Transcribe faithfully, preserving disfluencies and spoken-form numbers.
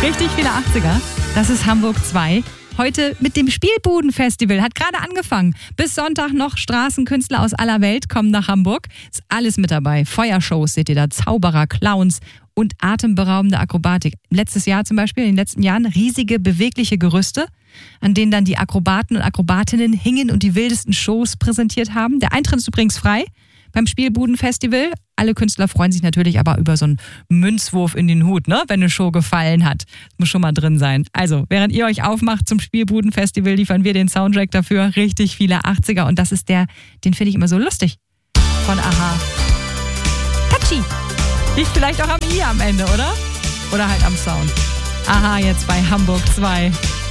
Richtig viele achtziger. Das ist Hamburg zwei. Heute mit dem Spielbudenfestival. Hat gerade angefangen. Bis Sonntag noch Straßenkünstler aus aller Welt kommen nach Hamburg. Ist alles mit dabei. Feuershows seht ihr da, Zauberer, Clowns und atemberaubende Akrobatik. Letztes Jahr zum Beispiel, in den letzten Jahren, riesige bewegliche Gerüste, an denen dann die Akrobaten und Akrobatinnen hingen und die wildesten Shows präsentiert haben. Der Eintritt ist übrigens frei beim Spielbudenfestival. Alle Künstler freuen sich natürlich aber über so einen Münzwurf in den Hut, ne? Wenn eine Show gefallen hat. Das muss schon mal drin sein. Also, während ihr euch aufmacht zum Spielbudenfestival, liefern wir den Soundtrack dafür. Richtig viele achtziger. Und das ist der, den finde ich immer so lustig. Von Aha. Catchy. Liegt vielleicht auch am I am Ende, oder? Oder halt am Sound. Aha, jetzt bei Hamburg zwei.